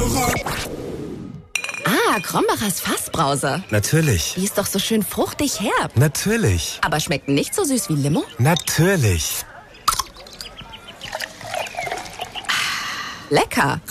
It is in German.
Ah, Krombacher Fassbrause. Natürlich. Die ist doch so schön fruchtig herb. Natürlich. Aber schmeckt nicht so süß wie Limo? Natürlich. Lecker.